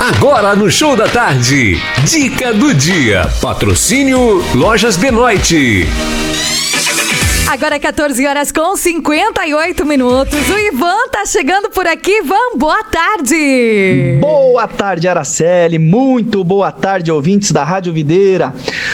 Agora no Show da Tarde, dica do dia, patrocínio Lojas Benoit. Agora 14 horas com 58 minutos. O Ivan tá chegando por aqui. Ivan, boa tarde. Boa tarde, Araceli. Muito boa tarde, ouvintes da Rádio Videira.